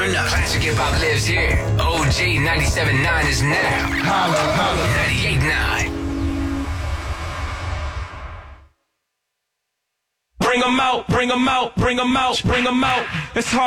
turn up. Classic hip hop lives here. OG 97.9 is now. 98.9. Bring 'em out, bring 'em out, bring 'em out, bring 'em out. It's hard.